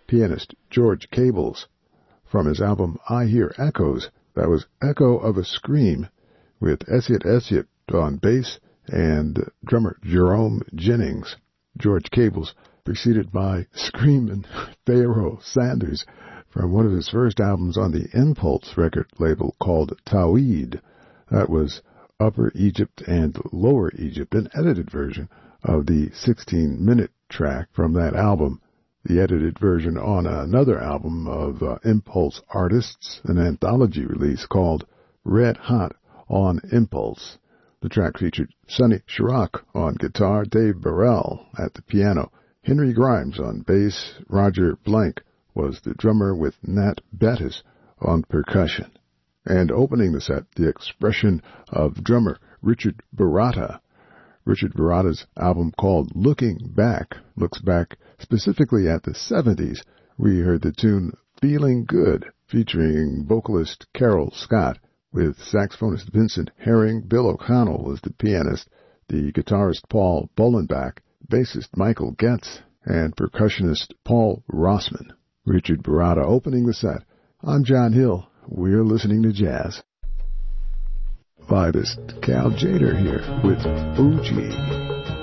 pianist George Cables. From his album I Hear Echoes, that was Echo of a Scream, with Essiet Essiet on bass and drummer Jerome Jennings. George Cables, preceded by Screamin' Pharaoh Sanders from one of his first albums on the Impulse record label called Tawhid. That was Upper Egypt and Lower Egypt, an edited version of the 16-minute track from that album. The edited version on another album of Impulse artists, an anthology release called Red Hot on Impulse. The track featured Sonny Chirac on guitar, Dave Burrell at the piano, Henry Grimes on bass, Roger Blank was the drummer with Nat Bettis on percussion. And opening the set, the expression of drummer Richard Baratta. Richard Baratta's album called Looking Back looks back specifically at the 70s. We heard the tune Feeling Good, featuring vocalist Carol Scott, with saxophonist Vincent Herring. Bill O'Connell was the pianist, the guitarist Paul Bullenbach, bassist Michael Getz, and percussionist Paul Rossman. Richard Baratta opening the set. I'm John Hill. We're listening to jazz. Vibist Cal Jader here with Fuji.